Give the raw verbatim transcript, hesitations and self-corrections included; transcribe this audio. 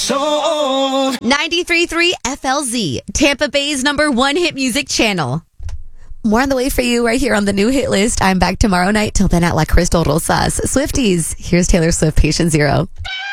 sold. ninety-three point three F L Z, Tampa Bay's number one hit music channel. More on the way for you right here on the new hit list. I'm back tomorrow night. Till then at La Crystal Rosas. Swifties, here's Taylor Swift, Patient Zero.